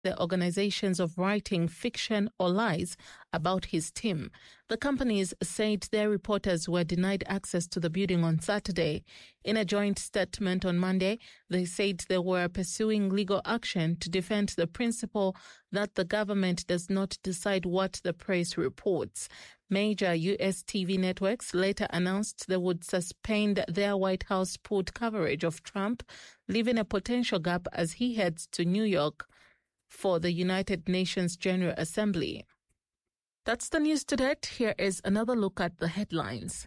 the organizations of writing fiction or lies about his team. The companies said their reporters were denied access to the building on Saturday. In a joint statement on Monday, they said they were pursuing legal action to defend the principle that the government does not decide what the press reports. Major U.S. TV networks later announced they would suspend their White House-pulled coverage of Trump, leaving a potential gap as he heads to New York for the United Nations General Assembly. That's the news to date. Here is another look at the headlines.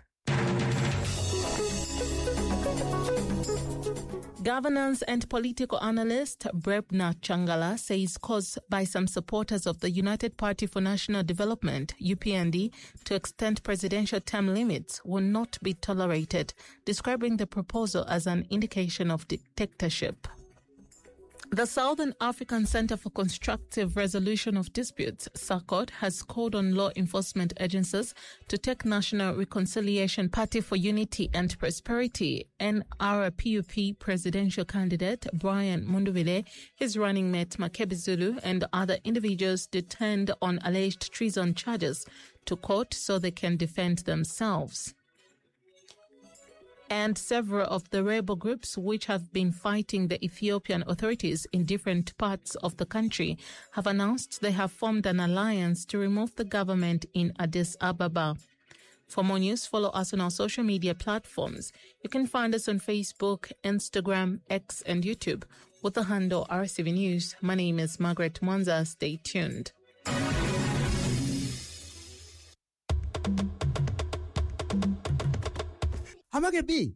Governance and political analyst Brebna Changala says calls by some supporters of the United Party for National Development, UPND, to extend presidential term limits will not be tolerated, describing the proposal as an indication of dictatorship. The Southern African Center for Constructive Resolution of Disputes, SACOD, has called on law enforcement agencies to take National Reconciliation Party for Unity and Prosperity, NRPUP presidential candidate Brian Munduvile, his running mate Makebi Zulu, and other individuals detained on alleged treason charges to court so they can defend themselves. And several of the rebel groups which have been fighting the Ethiopian authorities in different parts of the country have announced they have formed an alliance to remove the government in Addis Ababa. For more news, follow us on our social media platforms. You can find us on Facebook, Instagram, X, and YouTube with the handle RCV News. My name is Margaret Mwanza. Stay tuned. Hamage B.